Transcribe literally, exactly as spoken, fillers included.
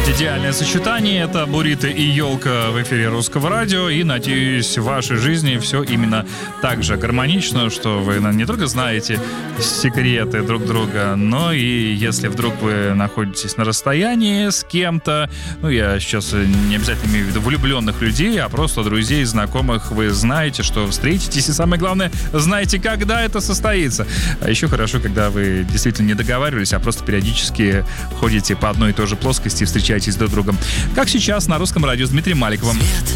Идеальное сочетание. Это буррито и елка в эфире Русского радио. И, надеюсь, в вашей жизни все именно так же гармонично, что вы не только знаете секреты друг друга, но и если вдруг вы находитесь на расстоянии с кем-то, ну, я сейчас не обязательно имею в виду влюбленных людей, а просто друзей, знакомых, вы знаете, что встретитесь, и самое главное, знаете, когда это состоится. А еще хорошо, когда вы действительно не договаривались, а просто периодически ходите по одной и той же плоскости и встречаетесь друг с другом. Как сейчас на Русском радио с Дмитрием Маликовым. Свет